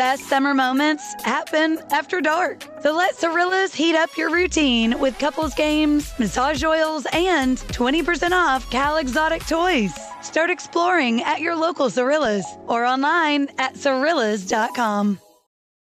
Best summer moments happen after dark. So let Cirillas heat up your routine with couples games, massage oils, and 20% off Cal Exotic toys. Start exploring at your local Cirillas or online at Cirillas.com.